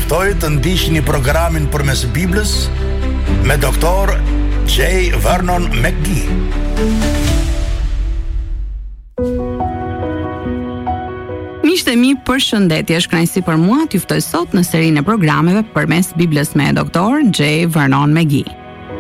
juftoj të ndiqni programin Përmes Biblës me Dr. J. Vernon McGee. Miqtë e mi, përshëndetje, është kënaqësi për mua t'ju ftoj sot në serinë e programeve Përmes Biblës me Dr. J. Vernon McGee.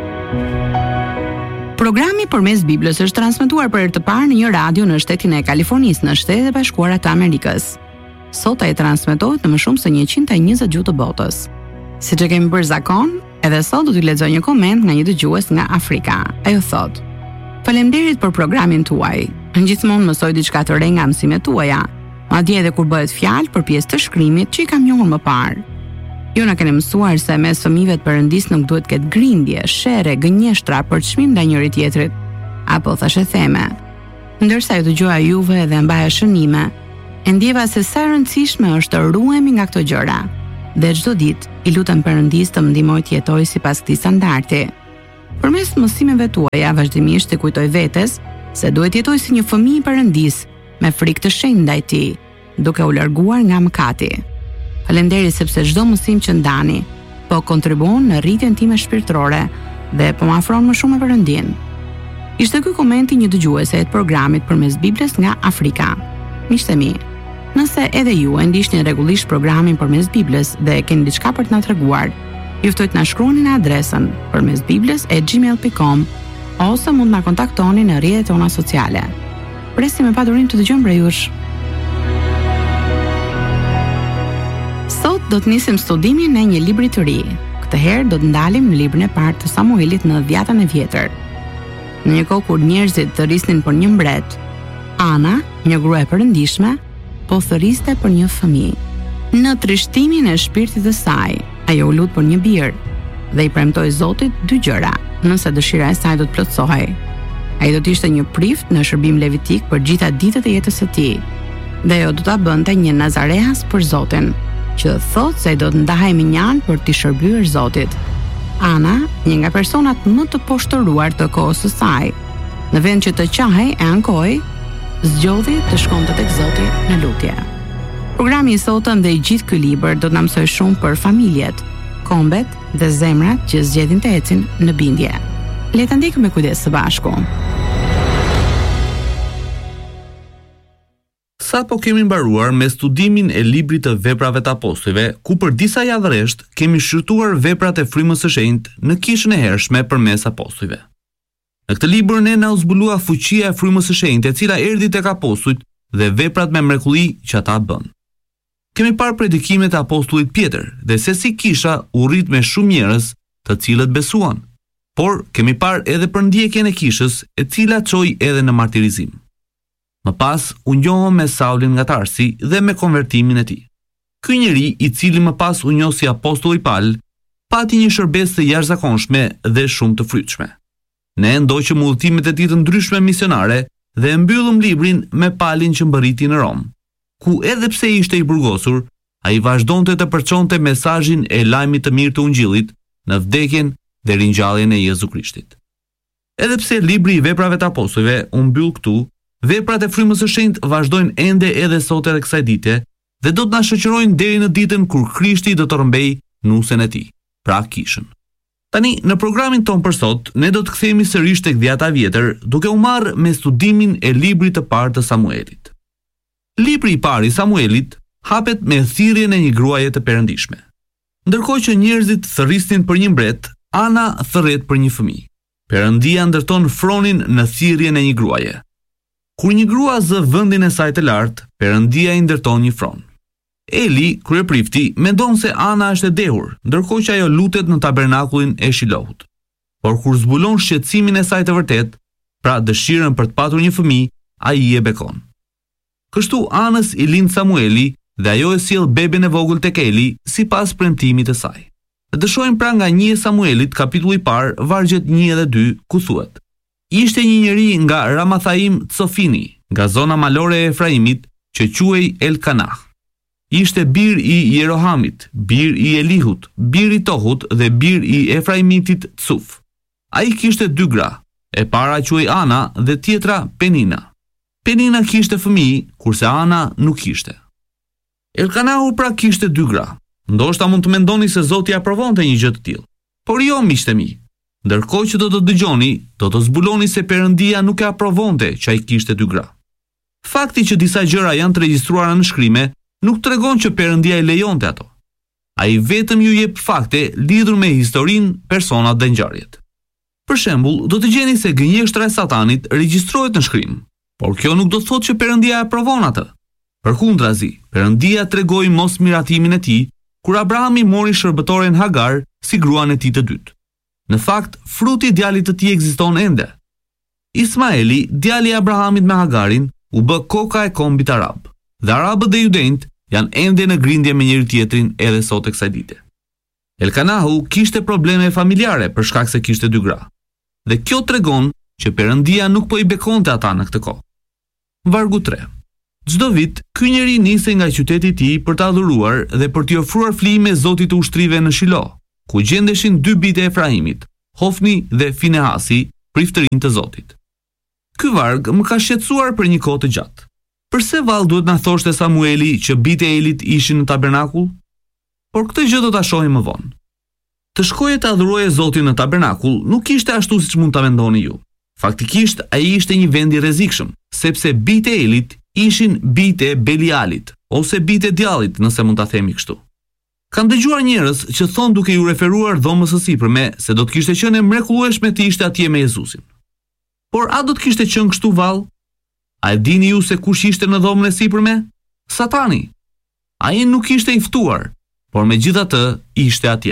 Programi Përmes Biblës është transmetuar për herë të parë në një radio në shtetin e Kalifornisë, në Shtetet e Bashkuara të Amerikës. Sot ai transmetohet në më shumë se 120 gjuhë të botës. Siç e kemi bërë zakon, edhe sot do t'ju lexoj një koment nga një dëgjues nga Afrika. Ajo thot: "Faleminderit për programin tuaj. Gjithmonë mësoj diçka të re nga mësimet tuaja, madje edhe kur bëhet fjalë për pjesë të shkrimit që i kam njohur më parë. Ju na keni mësuar se mes fëmijëve të Perëndis nuk duhet ketë grindje, shere, gënjeshtra për çmim ndaj njëri tjetrit, apo thashë theme. Ndërsa ju dëgjoja juve dhe mbaja shënime, e ndjeva se sa e rëndësishme është të ruhemi nga këto gjëra. Dhe çdo ditë i lutem Perëndis të më ndihmojë të jetoj sipas këtij standardi. Përmes mësimeve tuaja vazhdimisht të kujtoj vetes se duhet jetoj si një fëmijë i Perëndis, me frikë të shenjtë ndaj tij, duke u larguar nga mëkati. Faleminderit sepse çdo mësim që ndani po kontribuon në rritjen time shpirtërore dhe po më afron më shumë me Perëndin." Ishte ky komenti një dëgjuese të programit Përmes Biblës nga Afrika. Miqtë e mi, nëse edhe ju e ndiqni rregullisht programin Përmes Biblës dhe keni diçka për të na treguar, ju ftoj të na shkruani në adresën përmesbibles@gmail.com ose mund na kontaktoni në rrjetet tona sociale. Presim me padurim të dëgjojmë prej jush. Sot do të nisim studimin e një libri të ri. Këtë herë do të ndalim në librin e parë të Samuelit në Dhjetën e Vjetër. Në një kohë kur njerëzit të rrisnin për një mbret, Ana, një grua e perëndishme, po thërriste për një fëmijë. Në trishtimin e shpirtit të saj, ajo u lut për një bir dhe i premtoi Zotit dy gjëra, nëse dëshira e saj do të plotësohej. Ai do të ishte një prift në shërbim levitik për gjitha ditët e jetës së tij, dhe ajo do ta bënte një nazareas për Zotin, që thotë se do të ndahej me një anë për t'i shërbyer Zotit. Ana, një nga personat më të poshtëruar të kohës së saj, në vend që të qahej e ankoi, zgjodhi të shkonte tek Zoti në lutje. Programi i sotëm dhe i gjithë ky libër do të na mësojë shumë për familjet, kombet dhe zemrat që zgjedhin të ecin në bindje. Le ta ndjekim me kujdes së bashku. Sa po kemi mbaruar me studimin e librit të Veprave të Apostujve, ku për disa javë rresht kemi shfrytzuar veprat e frymës së shenjtë në kishën e hershme përmes apostujve. Në këtë libër ne na u zbulua fuqia e frymës së shenjtë, e cila erdhi tek apostujt dhe veprat me mrekulli që ata bën. Kemi parë predikimet e apostullit Pjetër dhe se si kisha u rrit me shumë njerëz të cilët besuan, por kemi parë edhe për ndjekjen e kishës, e cila çoi edhe në martirizim. Më pas u njohëm me Saulin nga Tarsi dhe me konvertimin e tij. Ky njeri, i cili më pas u njoh si apostulli Paul, pati një shërbes të jashtëzakonshme dhe shumë të frytshme. Ne ndoqëm udhëtimet e tij të ndryshme misionare dhe mbyllëm librin me Paulin që mbërriti në Rom, ku edhe pse ishte i burgosur, ai vazhdonte të përçonte mesazhin e lajmit të mirë të Ungjillit në vdekjen dhe ringjalljen e Jezu Krishtit. Edhe pse libri i Veprave të Apostujve u mbyll këtu, veprat e frymës së shenjtë vazhdojnë ende edhe sot edhe kësaj dite dhe do të na shoqërojnë deri në ditën kur Krishti do të rrëmbejë nusen e tij, pra kishën. Tani, në programin ton për sot, ne do të kthehemi sërish tek Dhjata e Vjetër, duke u marrë me studimin e librit të parë të Samuelit. Libri i parë i Samuelit hapet me thirrjen e një gruaje të perëndishme. Ndërkohë që njerëzit thërrisnin për një mbret, Ana thërret për një fëmijë. Perëndia ndërton fronin në thirrjen e një gruaje. Kur një grua zë vendin e saj të lartë, Perëndia i ndërton një fron. Eli, kryeprifti, mendon se Ana është e dehur, ndërkohë që ajo lutet në tabernakullin e Shilohut. Por kur zbulon shqetësimin e saj të vërtet, pra dëshirën për të patur një fëmijë, ai e bekon. Kështu Anës i lind Samueli dhe ajo e sjell beben e vogël tek Eli sipas premtimit të saj. Dhe të shohim pra nga 1 Samuelit, kapitulli i parë, vargjet 1 dhe 2, ku thuhet: Ishte një njeri nga Ramathaim Tsofini, nga zona malore e Efraimit, që quhej Elkanah. Ishte bir i Jerohamit, bir i Elihut, bir i Tohut dhe bir i Efraimitit Tsuf. Ai kishte 2 gra, e para quhej Ana dhe tjetra Penina. Penina kishte fëmijë, kurse Ana nuk kishte. Elkanahu pra kishte 2 gra. Ndoshta mund të mendoni se Zoti aprovonte një gjë të tillë. Por jo, miqtë mi. Ndërkohë që do të dëgjoni, do të zbuloni se Perëndia nuk e aprovonte që ai kishte 2 gra. Fakti që disa gjëra janë të regjistruara në shkrime nuk tregon që Perëndia i lejonte ato. Ai vetëm ju jep fakte lidhur me historinë, personat dhe ngjarjet. Për shembull, do të gjeni se gënjeshtra e Satanit regjistrohet në shkrim, por kjo nuk do të thotë që Perëndia e aprovon atë. Përkundrazi, Perëndia tregoi mos miratimin e tij kur Abrahami mori shërbëtoren Hagar si gruan e tij të dytë. Në fakt, fruti i djalit të tij ekziston ende. Ismaeli, djali i Abrahamit me Hagarin, u bë koka e kombit arab, dhe arabët dhe judenjt janë ende në grindje me njëri tjetrin edhe sot e kësaj dite. Elkanahu kishte probleme familjare për shkak se kishte 2 gra. Dhe kjo tregon që Perëndia nuk po i bekonte ata në këtë kohë. Vargu 3. Çdo vit, ky njeri nisej nga qyteti i tij për ta adhuruar dhe për t'i ofruar flime Zotit të ushtrive në Shilo, ku gjendeshin 2 bijtë e Efraimit, Hofni dhe Finehasi, priftërinj të Zotit. Ky varg më ka shqetësuar për një kohë të gjatë. Përse vallë duhet na thoshte Samueli që bijtë e Elit ishin në tabernakull? Por këtë gjë do ta shohim më vonë. Të shkoje të adhuroje Zotin në tabernakull nuk ishte ashtu siç mund ta mendoni ju. Faktikisht ai ishte një vend i rrezikshëm, sepse bijtë e Elit ishin bijtë e Belialit ose bijtë e djallit, nëse mund ta themi kështu. Kam dëgjuar njerëz që thon duke ju referuar dhomës së sipërme se do të kishte qenë e mrekullueshme të ishte atje me Jezusin. Por a do të kishte qenë kështu vallë? A e dini ju se kush ishte në dhomën e sipërme? Satani. Ai nuk ishte i ftuar, por megjithatë ishte atje.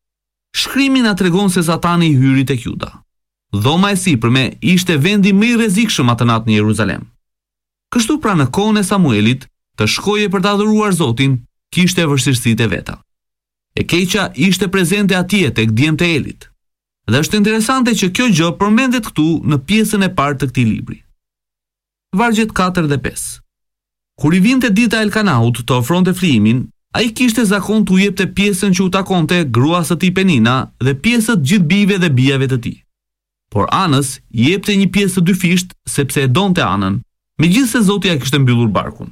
Shkrimi na tregon se Satani hyri tek Juda. Dhoma e sipërme ishte vendi më i rrezikshëm atë natë në Jeruzalem. Kështu pra në kohën e Samuelit, të shkoje për të adhuruar Zotin kishte vështirësitë e veta. E keqja ishte prezente atje tek djemtë e Elit. Dhe është interesante që kjo gjë përmendet këtu në pjesën e parë të këtij libri. Vargjet 4 dhe 5. Kur i vinte dita e Elkanahut të ofronte flimin, ai kishte zakon t'u jepte pjesën që u takonte gruas së tij Penina dhe pjesët gjithë bijve dhe bijave të tij. Por Anës i jepte një pjesë të dyfisht sepse e donte Anën, megjithse Zoti ja kishte mbyllur barkun.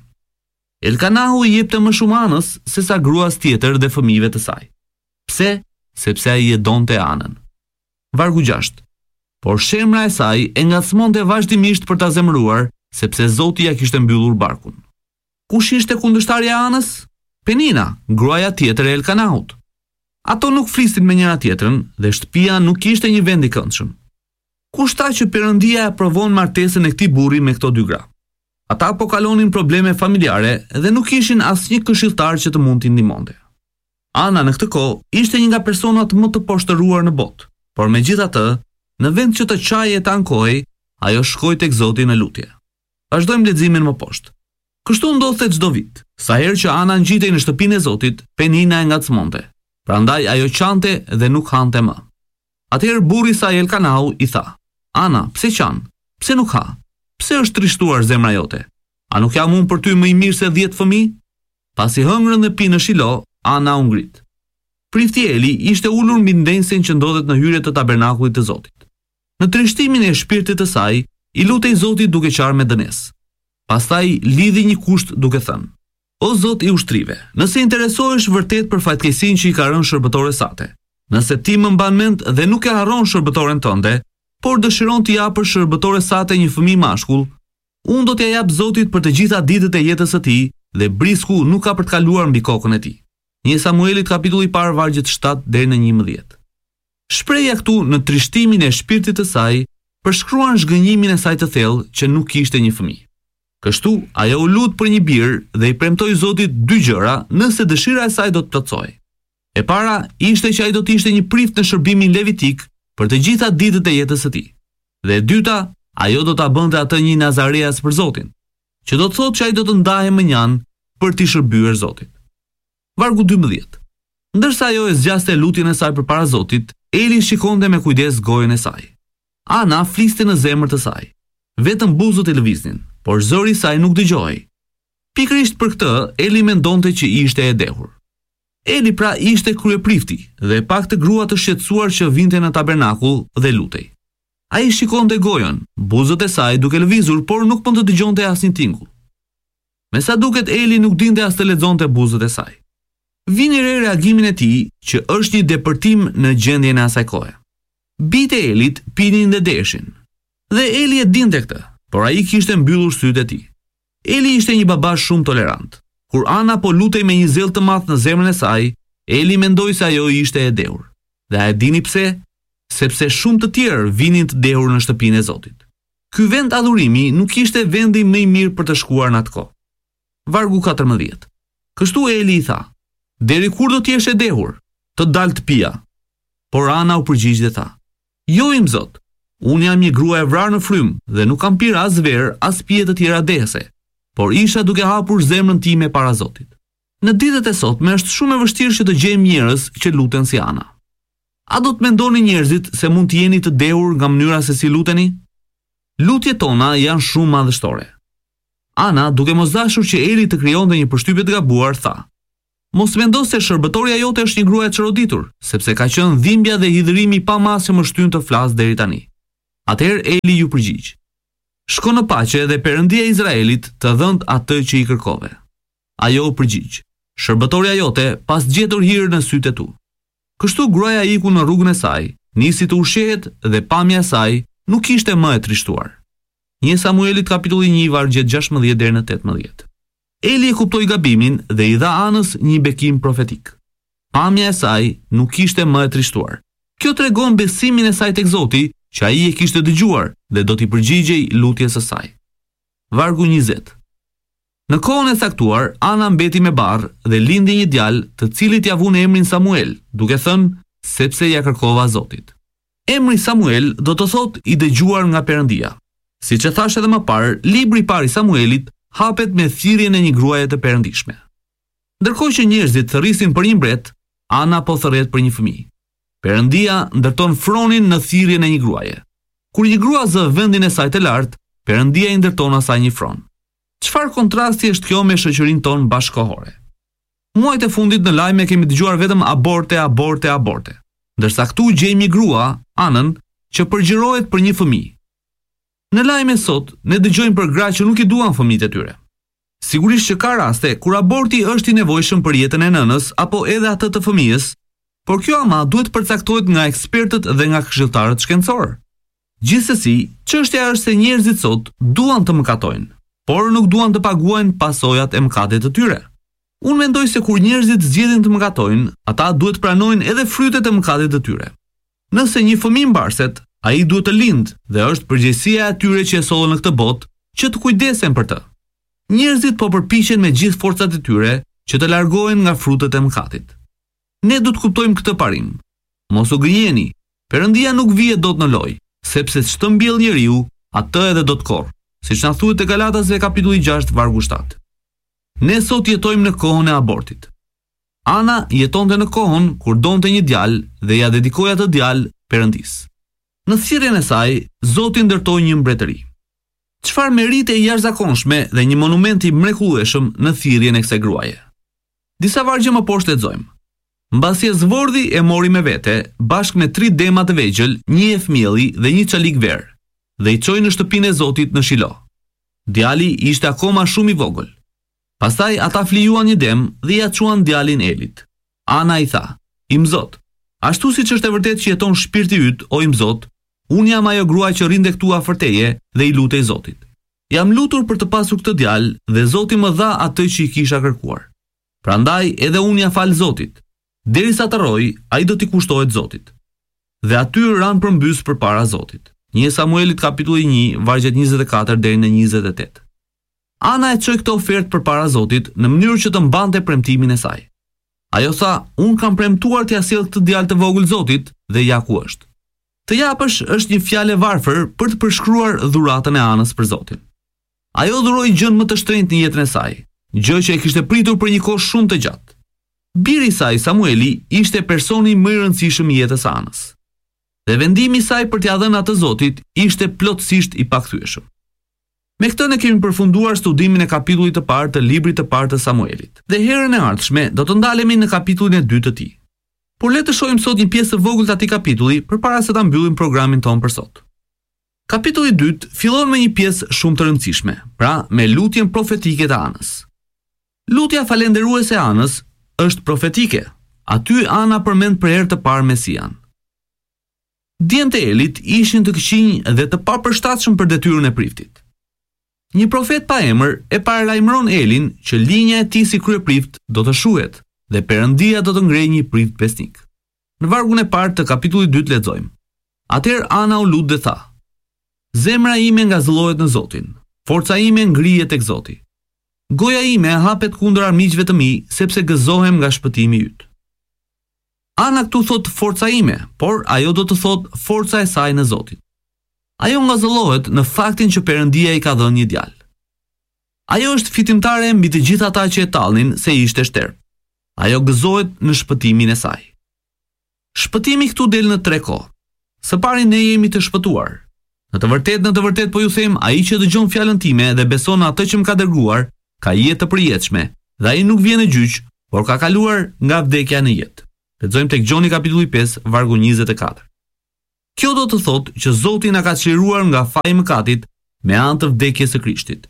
Elkanahu i jepte më shumë Anës se sa gruas tjetër dhe fëmijëve të saj. Pse? Sepse ai e donte Anën. Vargu 6. Por shemra e saj e ngacmonte vazhdimisht për ta zemëruar, sepse Zoti ja kishte mbyllur barkun. Kush ishte kundërshtarja e Anës? Penina, gruaja tjetër e Elkanahut. Ato nuk flisnin me njëra tjetrën dhe shtëpia nuk ishte një vend i këndshëm. Kush tha që Perëndia e aprovon martesën e këtij burri me këto 2 gra? Ata po kalonin probleme familjare dhe nuk kishin asnjë këshilltar që të mund t'i ndihmonte. Ana në këtë kohë ishte një nga personat më të poshtëruar në botë, por megjithatë, në vend që të çajë e të ankohej, ajo shkoi tek Zoti në lutje. Vazhdojmë leximin më poshtë. Kështu ndodhte çdo vit. Sa herë që Ana ngjitej në shtëpinë e Zotit, Penina e ngacmonte. Prandaj ajo qante dhe nuk hante më. Atëherë burri i saj Elkanahu i tha: "Ana, pse qan? Pse nuk ha? Pse është trishtuar zemra jote? A nuk jam unë për ty më i mirë se 10 fëmijë?" Pasi hëngrën dhe pinë në Shilo, Ana u ngrit. Prifti Eli ishte ulur mbi ndensin që ndodhet në hyrje të tabernakullit të Zotit. Në trishtimin e shpirtit të saj, i lutej Zotit duke qarë me dënesë. Pastaj lidhi një kusht duke thënë: "O Zot i ushtrive, nëse interesohesh vërtet për fatkeqësinë që i ka rënë shërbëtores sate, nëse ti më mban mend dhe nuk e harron shërbëtoren tënde, por dëshiron t'i japësh shërbëtores sate një fëmijë mashkull, unë do t'ja jap Zotit për të gjitha ditët e jetës së tij dhe brisku nuk ka për të kaluar mbi kokën e tij." 1 Samuelit kapitulli 1 vargjet 7 deri në 11. Shpreha këtu në trishtimin e shpirtit të saj përshkruan zhgënjimin e saj të thellë që nuk kishte një fëmijë. Kështu ajo u lut për një bir dhe i premtoi Zotit 2 gjëra nëse dëshira e saj do të plotësojë. E para ishte që ai do të ishte një prift në shërbimin levitik për të gjitha ditët e jetës së tij. Dhe e dyta, ajo do ta bënte atë një nazareas për Zotin, që do të thotë që ai do të ndahej mënjan për t'i shërbyer Zotit. Vargu 12. Ndërsa ajo e zgjaste lutjen e saj përpara Zotit, Eli shikonte me kujdes gojën e saj. Ana fliste në zemër të saj. Vetëm buzët e lëviznin, por zëri i saj nuk dëgjohej. Pikërisht për këtë, Eli mendonte që ishte e dehur. Eli pra ishte kryeprifti dhe pak të grua të shqetësuar që vinte në tabernakull dhe lutej. Ai shikonte gojën, buzët e saj duke lëvizur, por nuk mund të dëgjonte asnjë tingull. Me sa duket Eli nuk dinte as të lexonte buzët e saj. Vini re reagimin e tij që është një depërtim në gjendjen e asaj kohe. Bijtë e Elit pinin dhe deshin. Dhe Eli e dinte këtë, por ai kishte mbyllur sytë e tij. Eli ishte një baba shumë tolerant. Kur Ana po lutej me një zell të madh në zemrën e saj, Eli mendoi se ajo ishte e dehur. Dhe a e dini pse? Sepse shumë të tjerë vinin të dehur në shtëpinë e Zotit. Ky vend adhurimi nuk ishte vendi më i mirë për të shkuar në atë kohë. Vargu 14. Kështu Eli i tha: "Deri kur do të jesh e dehur? Të dal të pija." Por Ana u përgjigj dhe tha: "Jo im Zot, unë jam një grua e vrarë në frym dhe nuk kam pirë as verë as pije të tjera dehese, por isha duke hapur zemrën time para Zotit." Në ditët e sotme është shumë e vështirë që të gjejmë njerëz që luten si Ana. A do të mendoni njerëzit se mund të jeni të dehur nga mënyra se si luteni? Lutjet tona janë shumë madhështore. Ana, duke mos dashur që Eli të krijonte një përshtypje të gabuar, tha: "Mos mendo se shërbëtorja jote është një grua e çoroditur, sepse ka qenë dhimbja dhe hidhërimi pa masë që më shtyn të flas deri tani." Atëherë Eli ju përgjigj: "Shko në paqe dhe Perëndia e Izraelit të dhënë atë që i kërkove." Ajo u përgjigj: "Shërbëtorja jote pas gjetur hir në sytë e tu." Kështu gruaja iku në rrugën e saj, nisi të ushqehet dhe pamja e saj nuk ishte më e trishtuar. 1 Samuelit kapitulli 1 vargjet 16 deri në 18. Eli e kuptoi gabimin dhe i dha Anës një bekim profetik. Pamja e saj nuk ishte më e trishtuar. Kjo tregon besimin e saj tek Zoti, që ai e kishte dëgjuar dhe do t'i përgjigjej lutjes së saj. Vargu 20. Në kohën e saktuar, Ana mbeti me barr dhe lindi një djalë, të cilit ia vune emrin Samuel, duke thënë: "Sepse ja kërkova Zotit." Emri Samuel do të thotë i dëgjuar nga Perëndia. Siç e thash edhe më parë, libri i parë i Samuelit hapet me thirrjen e një gruaje të perëndishme. Ndërkohë që njerëzit thërrisin për një mbret, Ana po thërret për një fëmijë. Perëndia ndërton fronin në thirrjen e një gruaje. Kur një grua zë vendin e saj të lartë, Perëndia i ndërton asaj një fron. Çfarë kontrasti është kjo me shoqërinë tonë bashkëkohore? Muajt e fundit në lajme kemi dëgjuar vetëm aborte, aborte, aborte. Ndërsa këtu gjejmë një grua, Anën, që përgjërohet për një fëmijë. Në lajme sot, ne dëgjojmë për gra që nuk i duan fëmijët e tyre. Sigurisht që ka raste kur aborti është i nevojshëm për jetën e nënës apo edhe atë të fëmijës, por kjo ama duhet përcaktohet nga ekspertët dhe nga këshilltarët shkencor. Gjithsesi, çështja është se njerëzit sot duan të mëkatojnë, por nuk duan të paguajnë pasojat e mëkatit të tyre. Unë mendoj se kur njerëzit zgjedhin të mëkatojnë, ata duhet pranojnë edhe frytet e mëkatit të tyre. Nëse një fëmijë mbarset, ai duhet të lindë dhe është përgjegjësia e atyre që e sollën në këtë botë që të kujdesen për të. Njerëzit po përpiqen me gjithë forcat e tyre që të largohen nga frutet e mëkatit. Ne duhet të kuptojmë këtë parim. Mos u gënjeni, Perëndia nuk vihet dot në lojë, sepse ç'të mbjell njeriu, atë edhe do të korrë, siç na thuhet te Galatasve kapitulli 6 vargu 7. Ne sot jetojmë në kohën e abortit. Ana jetonte në kohën kur donte një djalë dhe ja dedikoi atë djalë Perëndisë. Në thirrjen e saj, Zoti ndërtoi një mbretëri. Çfarë merite e jashtëzakonshme dhe një monument i mrekullueshëm në thirrjen e kësaj gruaje. Disa vargje më poshtë lexojmë: Mbasi e zvordhi e mori me vete, bashkë me 3 dema të vegjël, një efmjelli dhe një çalik ver, dhe i çoi në shtëpinë e Zotit në Shilo. Djali ishte akoma shumë i vogël. Pastaj ata flijuan një dem dhe ja çuan djalin Elit. Ana i tha: "Im Zot, ashtu siç është e vërtetë që jeton shpirti yt, o im Zot, unë jam ajo grua që rinde këtu afër teje dhe i lutej Zotit. Jam lutur për të pasur këtë djalë dhe Zoti më dha atë që i kisha kërkuar. Prandaj edhe unë ja fal Zotit. Derisa të rroj, ai do t'i kushtohet Zotit." Dhe aty ran përmbys përpara Zotit. 1 Samuelit kapitulli 1 vargjet 24 deri në 28. Ana e çoi këtë ofertë përpara Zotit në mënyrë që të mbante premtimin e saj. Ajo tha: "Unë kam premtuar t'ia sjell këtë djalë të vogël Zotit dhe ja ku është." Të japësh është një fjalë varfër për të përshkruar dhuratën e Anës për Zotin. Ajo dhuroi gjën më të shtrenjtë në jetën e saj, gjë që e kishte pritur për një kohë shumë të gjatë. Biri i saj, Samueli, ishte personi më i rëndësishëm i jetës së Anës. Dhe vendimi i saj për t'ia dhënë atë Zotit ishte plotësisht i pakthyeshëm. Me këtë ne kemi përfunduar studimin e kapitullit të parë të librit të parë të Samuelit. Dhe herën e ardhshme do të ndalemi në kapitullin e 2 të tij. Por le të shohim sot një pjesë të vogël të atij kapitulli përpara se ta mbyllim programin ton për sot. Kapitulli 2 fillon me një pjesë shumë të rëndësishme, pra me lutjen profetike të Anës. Lutja falendëruese e Anës është profetike. Aty Ana përmend për herë të parë Mesian. Djemtë e Elit ishin të këqinj dhe të papërshtatshëm për detyrën e priftit. Një profet pa emër e paralajmëron Elin që linja e tij si kryeprift do të shuhet dhe Perëndia do të ngrejë një prift besnik. Në vargun e parë të kapitullit 2 lexojmë: Atëherë Ana u lut dhe tha: Zemra ime ngazëllohet në Zotin, forca ime ngrihet tek Zoti. Goja ime hapet kundër armiqve të mi, sepse gëzohem nga shpëtimi yt. Ana këtu thot forca ime, por ajo do të thot forca e saj në Zotin. Ajo ngazëllohet në faktin që Perëndia i ka dhënë një djalë. Ajo është fitimtare mbi të gjithë ata që e tallnin se ishte shterp. Ajo gëzohet në shpëtimin e saj. Shpëtimi këtu del në tre kohë. Së pari ne jemi të shpëtuar. Në të vërtetë po ju them, ai që dëgjon fjalën time dhe beson në atë që më ka dërguar, ka jetë të përjetshme, dhe ai nuk vjen në gjyq, por ka kaluar nga vdekja në jetë. Lexojmë tek Gjoni kapitulli 5, vargu 24. Kjo do të thotë që Zoti na ka çliruar nga faji i mëkatit me anë të vdekjes së Krishtit.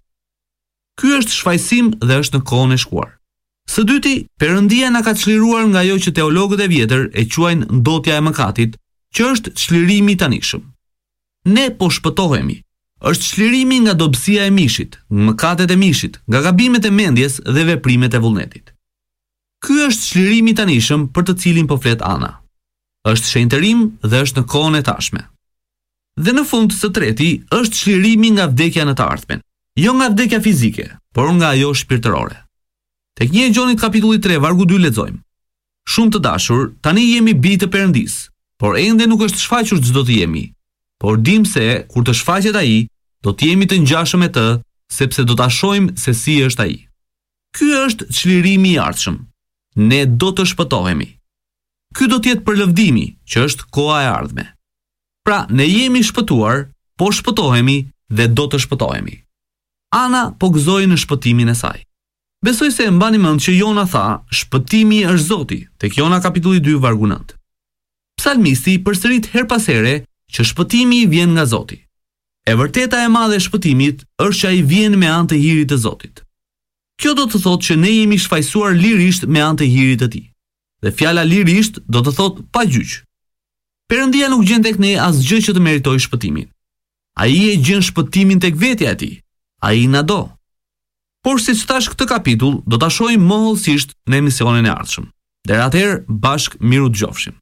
Ky është shfaqsim dhe është në kohën e shkuar. Së dyti, Perëndia na ka çliruar nga ajo që teologët e vjetër e quajnë ndotja e mëkatit, që është çlirimi i tanishëm. Ne po shpëtohemi. Është çlirimi nga dobësia e mishit, nga mëkatet e mishit, nga gabimet e mendjes dhe veprimet e vullnetit. Ky është çlirimi i tanishëm për të cilin po flet Ana. Është shenjtërim dhe është në kohën e tashme. Dhe në fund së treti është çlirimi nga vdekja në të ardhmen. Jo nga vdekja fizike, por nga ajo shpirtërore. Tek 1 Gjonit kapitulli 3 vargu 2 lexojmë: Shumë të dashur, tani jemi bijtë të Perëndis, por ende nuk është shfaqur çdo të jemi. Por dim se kur të shfaqet ai, do të jemi të ngjashëm me të, sepse do ta shohim se si është ai. Ky është çlirimi i ardhshëm. Ne do të shpëtohemi. Ky do të jetë përlëvdimi, që është koha e ardhme. Pra, ne jemi shpëtuar, po shpëtohemi dhe do të shpëtohemi. Ana po gëzoi në shpëtimin e saj. Besoj se e mbani mend që Jona tha, shpëtimi është Zoti, tek Jona kapitulli 2 vargu 9. Psalmisti përsërit her pas here që shpëtimi vjen nga Zoti. E vërteta e madhe e shpëtimit është që ai vjen me anë të hirit të Zotit. Kjo do të thotë që ne jemi shfaqsuar lirisht me anë të hirit të tij. Dhe fjala lirisht do të thotë pa gjyq. Perëndia nuk gjen tek ne asgjë që të meritojë shpëtimin. Ai e gjen shpëtimin tek vetja e tij. Ai na do. Por siç thash këtë kapitull, do ta shohim më hollësisht në emisionin e ardhshëm. Deri atëherë, bashk miru dëgjofshim.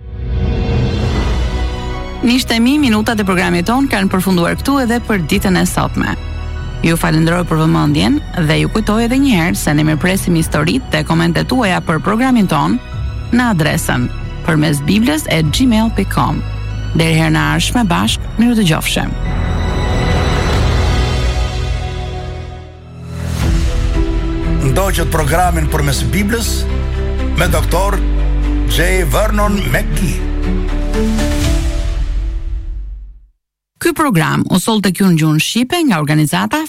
Nishtemi, minutat e programit ton kanë përfunduar këtu edhe për ditën e sotme. Ju falenderoj për vëmendjen dhe ju kujtoj edhe një herë se ne mirpresim historitë dhe komentet tuaja për programin ton në adresën përmesbibles@gmail.com. Deri herë në ardhshme, bashk miru dëgjofshim. Ndoqët programin përmes Biblës me doktor J. Vernon McGee. Ky program u soll tek ju në gjuhën shqipe nga organizata